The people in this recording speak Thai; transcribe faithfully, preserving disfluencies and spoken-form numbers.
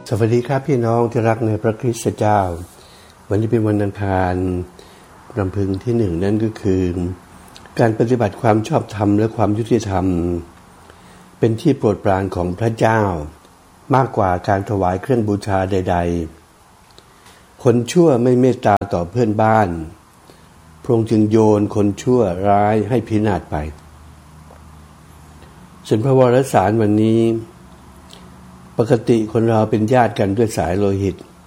สวัสดีครับพี่น้องที่รักในพระคริสต์เจ้าวันนี้เป็นวันอังคารรำพึงที่หนึ่งนั่นก็คือการปฏิบัติความชอบธรรมและความยุติธรรมเป็นที่โปรดปรานของพระเจ้ามากกว่าการถวายเครื่องบูชาใดๆคนชั่วไม่เมตตาต่อเพื่อนบ้านพระองค์จึงโยนคนชั่วร้ายให้พินาศไปส่วนพระวรสารวันนี้ปกติคนเราเป็นญาติกันด้วยสายโลหิต